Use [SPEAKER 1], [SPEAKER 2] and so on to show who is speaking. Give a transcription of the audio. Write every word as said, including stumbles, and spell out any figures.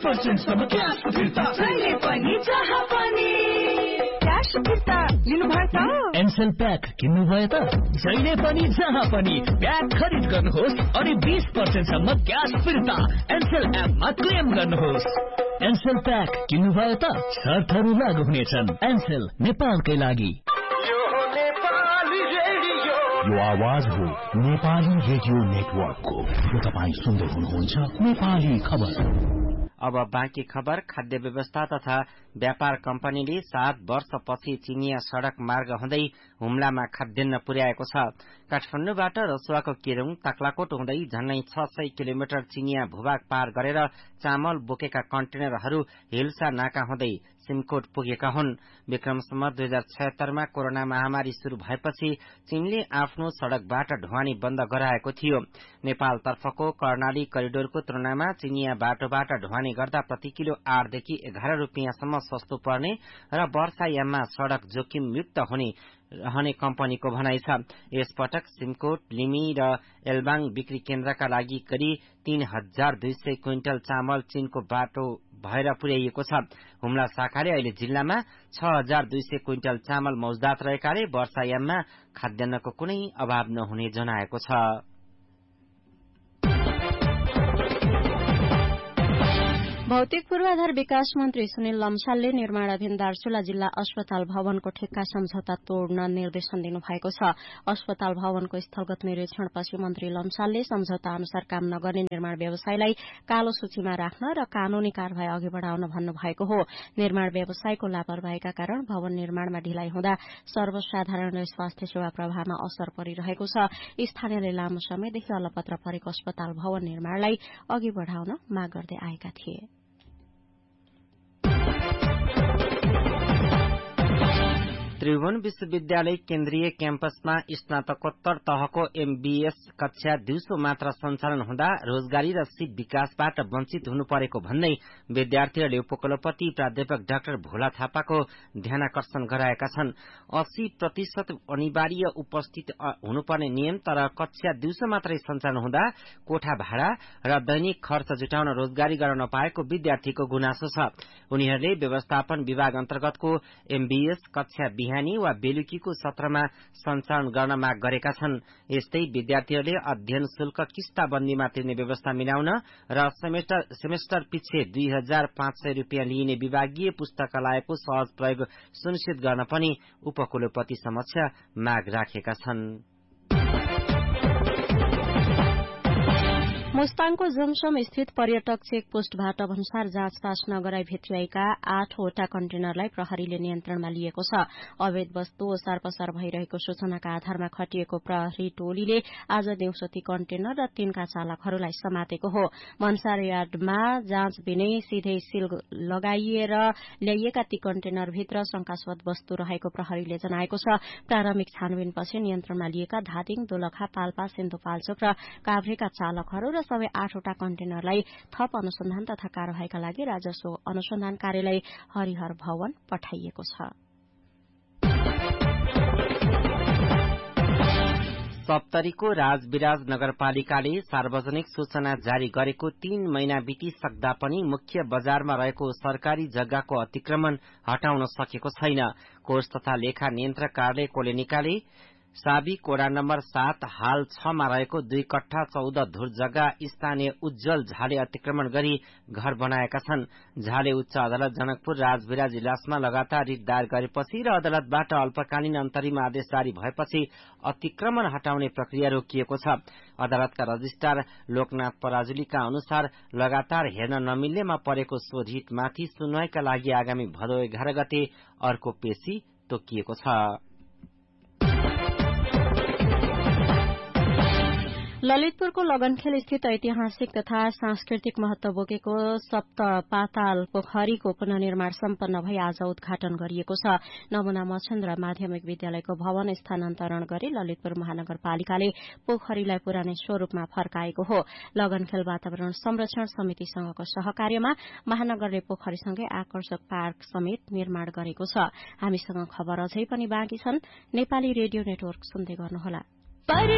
[SPEAKER 1] Percent सम्म cash फिर्ता,
[SPEAKER 2] जहिले पनि जहाँ पनि क्यास फिर्ता लिनुभयो त?
[SPEAKER 1] एनसेल प्याक किन्नुभयो त? जहिले पनि जहाँ पनि प्याक खरिद गर्नुहोस् अनि बीस पर्सेंट सम्म क्यास फिर्ता एनसेल एपमा क्लेम गर्नुहोस्। एनसेल प्याक किन्नुभयो त? शर्तहरू लागू हुनेछन्। एनसेल नेपालकै लागि।
[SPEAKER 3] यो आवाज हो नेपाली रेडियो नेटवर्कको। तपाई सुन्दै हुनुहुन्छ नेपाली खबर।
[SPEAKER 4] अब बाँकी खबर। खाद्य व्यवस्था तथा व्यापार कम्पनीले सात वर्षपछि चिनिया सड़क मार्ग हुँदै हुम्लामा खाद्यान्न पुर्याएको छ। काठमाडौँबाट रसुवाको केरुङ ताक्लाकोट हुँदै झन्नै छ सय किलोमिटर चिनिया भूभाग पार गरेर चामल बोकेका कन्टेनरहरू हिल्सा नाका हुँदै सिमकोट पुगेका हुन्। विक्रम सम्वत दुई हजार छयत्तरमा कोरोना महामारी शुरू भएपछि चीनले आफ्नो सड़कबाट ढुवानी बन्द गराएको थियो। नेपालतर्फको कर्णाली करिडोरको तुलनामा चिनिया बाटोबाट ढुवानी गर्दा प्रति किलो आठदेखि एघार रूपियाँसम्म सस्तो पर्ने र वर्षायाममा सड़क जोखिमयुक्त हुने रहने कम्पनीको भनाइ छ। यसपटक सिमकोट, लिमी र एल्बाङ बिक्री केन्द्रका लागि करिब तीन हजार दुई सय क्विन्टल चामल चीनको बाटो भएर पुर्याइएको छ। हुम्ला शाखाले अहिले जिल्लामा छ हजार दुई सय क्विन्टल चामल मौजदात रहेकाले वर्षायाममा खाद्यान्नको कुनै अभाव नहुने जनाएको छ।
[SPEAKER 5] भौतिक पूर्वाधार विकास मन्त्री सुनिल लम्सालले निर्माणाधीन दार्चुला जिल्ला अस्पताल भवनको ठेक्का सम्झौता तोड्न निर्देशन दिनुभएको छ। अस्पताल भवनको स्थलगत निरीक्षणपछि मन्त्री लम्सालले सम्झौता अनुसार काम नगर्ने निर्माण व्यवसायलाई कालो सूचीमा राख्न र कानूनी कार्यवाही अघि बढ़ाउन भन्नुभएको हो। निर्माण व्यवसायको लापरवाहीका कारण भवन निर्माणमा ढिलाइ हुँदा सर्वसाधारण र स्वास्थ्य सेवा प्रवाहमा असर परिरहेको छ। स्थानीयले लामो समयदेखि अलपत्र परेको अस्पताल भवन निर्माणलाई अघि बढ़ाउन माग गर्दै आएका थिए।
[SPEAKER 4] त्रिभुवन विश्वविद्यालय केन्द्रीय क्याम्पसमा स्नातकोत्तर तहको एमबीएस कक्षा दिउँसो मात्र सञ्चालन हुँदा रोजगारी र सिप विकासबाट वञ्चित हुनु परेको भन्दै विद्यार्थीहरूले उपकुलपति प्राध्यापक डाक्टर भोला थापाको ध्यानाकर्षण गराएका छन्। अस्सी प्रतिशत अनिवार्य उपस्थित हुनुपर्ने नियम तर कक्षा दिउँसो मात्रै सञ्चालन हुँदा कोठा भाडा र दैनिक खर्च जुटाउन रोजगारी गर्न नपाएको विद्यार्थीको गुनासो छ। उनीहरूले व्यवस्थापन विभाग अन्तर्गतको एमबीएस कक्षा बिहानी वा बेलुकीको सत्रमा सञ्चालन गर्न माग गरेका छन्। यस्तै विद्यार्थीहरूले अध्ययन शुल्क किस्ताबन्दीमा तिर्ने व्यवस्था मिलाउन र सेमेस्टर सेमेस्टर पछि दुई हजार पाँच सय रूपियाँ लिइने विभागीय पुस्तकालयको सहज प्रयोग सुनिश्चित गर्न पनि उपकुलपति समक्ष माग राखेका छन्।
[SPEAKER 5] मुस्ताङको जमसम स्थित पर्यटक चेकपोस्टबाट भन्सार जाँचपास नगराई भित्र्याएका आठवटा कन्टेनरलाई प्रहरीले नियन्त्रणमा लिएको छ। अवैध वस्तु ओसार पसार भइरहेको सूचनाका आधारमा खटिएको प्रहरी टोलीले आज दिउँसो ती कन्टेनर र तीनका चालकहरूलाई समातेको हो। भन्सार यार्डमा जाँच बिनै सिधै सील लगाइएर ल्याइएका ती कन्टेनरभित्र शंकास्पद वस्तु रहेको प्रहरीले जनाएको छ। प्रारम्भिक छानबिनपछि नियन्त्रणमा लिएका धादिङ, दोलखा, पाल्पा, सिन्धुपाल्चोक र काभ्रेका चालकहरू र सबै आठवटा कन्टेनरलाई थप अनुसन्धान तथा कार्यवाहीका लागि राजस्व अनुसन्धान कार्यालय हरिहर भवन पठाइएको छ।
[SPEAKER 4] सप्तरीको राजविराज नगरपालिकाले सार्वजनिक सूचना जारी गरेको तीन महिना बितिसक्दा पनि मुख्य बजारमा रहेको सरकारी जग्गाको अतिक्रमण हटाउन सकेको छैन। कोष तथा लेखा नियन्त्रक कार्यालय कोलेनिकाले साबी कोडा नम्बर सात हाल छमा रहेको दुई कट्ठा चौध धुर जग्गा स्थानीय उज्जवल झाले अतिक्रमण गरी घर बनाएका छन्। झाले उच्च अदालत जनकपुर राजविराज इलासमा लगातार रिट दायर गरेपछि र अदालतबाट अल्पकालीन अन्तरिम आदेश जारी भएपछि अतिक्रमण हटाउने प्रक्रिया रोकिएको छ। अदालतका रजिस्ट्रार लोकनाथ पराजुलीका अनुसार लगातार हेर्न नमिल्नेमा परेको सोधितमाथि सुनवाईका लागि आगामी भदौ एघार गते अर्को पेशी तोकिएको छ।
[SPEAKER 5] ललितपुरको लगनखेल स्थित ऐतिहासिक तथा सांस्कृतिक महत्व बोकेको सप्त पाताल पोखरीको पुनर्निर्माण सम्पन्न भई आज उद्घाटन गरिएको छ। नमुना मछेन्द्र माध्यमिक विद्यालयको भवन स्थानान्तरण गरी ललितपुर महानगरपालिकाले पोखरीलाई पुरानै स्वरूपमा फर्काएको हो। लगनखेल वातावरण संरक्षण समितिसँगको सहकार्यमा महानगरले पोखरीसँगै आकर्षक पार्क समेत निर्माण गरेको छ। हामीसँग खबर अझै पनि बाँकी छन्। नेपाली रेडियो नेटवर्क सुन्दै गर्नुहोला।